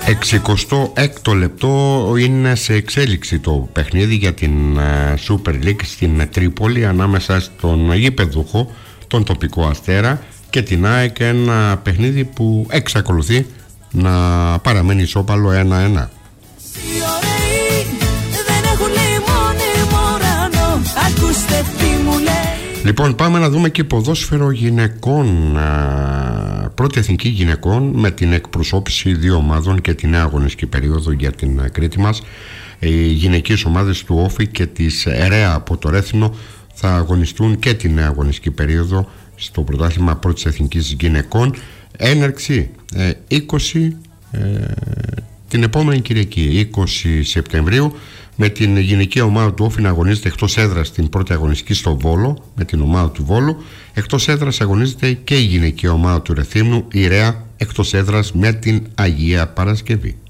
66ο λεπτό είναι σε εξέλιξη το παιχνίδι για την Super League στην Τρίπολη ανάμεσα στον γηπεδούχο, τον τοπικό Αστέρα, και την ΑΕΚ, ένα παιχνίδι που εξακολουθεί να παραμένει ισόπαλο 1-1. Λοιπόν, πάμε να δούμε και ποδόσφαιρο γυναικών. Πρώτη εθνική γυναικών με την εκπροσώπηση δύο ομάδων και την νέα αγωνιστική περίοδο για την Κρήτη μας. Οι γυναικείες ομάδες του Όφη και της ΕΡΕΑ από το Ρέθινο θα αγωνιστούν και την νέα αγωνιστική περίοδο στο πρωτάθλημα πρώτης εθνικής γυναικών. Έναρξη 20 την επόμενη Κυριακή, 20 Σεπτεμβρίου, με την γυναικεία ομάδα του Όφη να αγωνίζεται εκτός έδρας στην πρώτη αγωνιστική στο Βόλο με την ομάδα του Βόλου. Εκτός έδρας αγωνίζεται και η γυναικεία ομάδα του Ρεθύμνου, η ΡΕΑ, εκτός έδρας με την Αγία Παρασκευή.